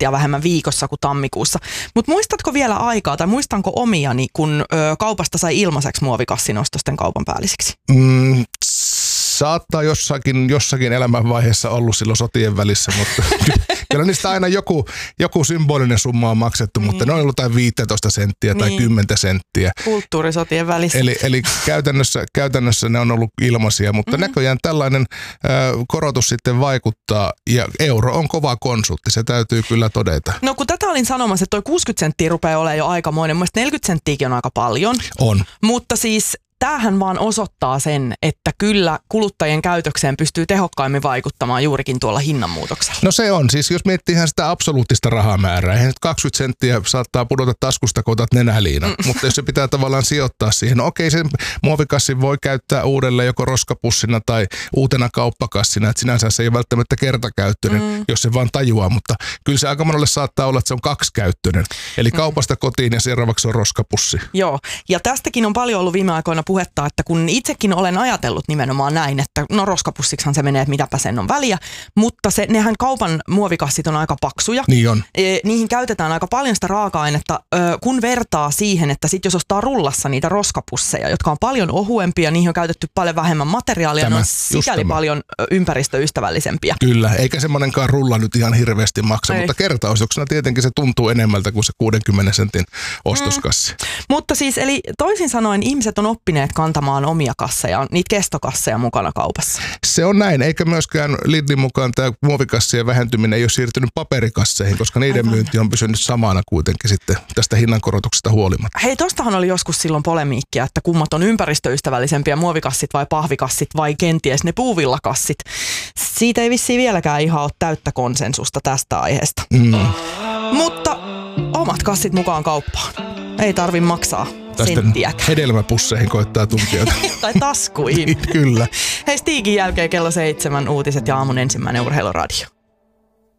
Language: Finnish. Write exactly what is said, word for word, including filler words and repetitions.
senttiä vähemmän viikossa kuin tammikuussa. Mutta muistatko vielä aikaa, tai muistanko omiani, kun ö, kaupasta sai ilmaiseksi muovikassin ostosten kaupan päällisiksi? Mm, saattaa jossakin, jossakin elämänvaiheessa ollut silloin sotien välissä, mutta kyllä niistä aina joku, joku symbolinen summa on maksettu, niin. Mutta ne on ollut jotain viisitoista senttiä tai niin. kymmenen senttiä. Kulttuurisotien välissä. Eli, eli käytännössä, käytännössä ne on ollut ilmaisia, mutta mm-hmm. näköjään tällainen ö, korotus sitten vaikuttaa ja euro on kova konsultti, se täytyy kyllä todeta. No kun tätä olin sanomassa, että toi kuusikymmentä senttiä rupeaa olemaan jo aikamoinen, mun mielestä neljäkymmentä senttiäkin on aika paljon. On. Mutta siis tämähän vaan osoittaa sen, että kyllä kuluttajien käytökseen pystyy tehokkaimmin vaikuttamaan juurikin tuolla hinnanmuutoksella. No se on. Siis jos miettii ihan sitä absoluuttista rahamäärää, eihän nyt kaksikymmentä senttiä saattaa pudota taskusta, kun otat nenäliina. Mm. Mutta jos se pitää tavallaan sijoittaa siihen, no okei, sen muovikassin voi käyttää uudelleen joko roskapussina tai uutena kauppakassina. Että sinänsä se ei ole välttämättä kertakäyttöinen, mm. jos se vaan tajuaa. Mutta kyllä se aika monelle saattaa olla, että se on kaksikäyttöinen. Eli mm. kaupasta kotiin ja seuraavaksi on roskapussi. Joo. Ja tästäkin on paljon ollut viime aikoina puhetta, että kun itsekin olen ajatellut nimenomaan näin, että no roskapussiksihan se menee, että mitäpä sen on väliä, mutta se, nehän kaupan muovikassit on aika paksuja. Niin on. E, niihin käytetään aika paljon sitä raaka-ainetta, ö, kun vertaa siihen, että sit jos ostaa rullassa niitä roskapusseja, jotka on paljon ohuempia, niihin on käytetty paljon vähemmän materiaalia, tämä, ne on sikäli paljon ympäristöystävällisempiä. Kyllä, eikä semmoinenkaan rulla nyt ihan hirveästi maksa, ei. Mutta kertaostoksena tietenkin se tuntuu enemmältä kuin se kuudenkymmenen sentin ostoskassi. Mm. Mutta siis, eli toisin sanoen ihmiset on oppineet kantamaan omia kasseja, niitä kestokasseja mukana kaupassa. Se on näin, eikä myöskään Lidlin mukaan tämä muovikassien vähentyminen ei ole siirtynyt paperikasseihin, koska niiden Aivan. myynti on pysynyt samana kuitenkin sitten tästä hinnankorotuksesta huolimatta. Hei, tostahan oli joskus silloin polemiikkia, että kummat on ympäristöystävällisempiä, muovikassit vai pahvikassit vai kenties ne puuvillakassit. Siitä ei vissiin vieläkään ihan ole täyttä konsensusta tästä aiheesta. Mm. Mutta omat kassit mukaan kauppaan. Ei tarvi maksaa senttiäkään. Hedelmäpusseihin koittaa tunkijoita. Tai taskuihin. Kyllä. Hei, Stigin jälkeen kello seitsemän uutiset ja aamun ensimmäinen urheiluradio.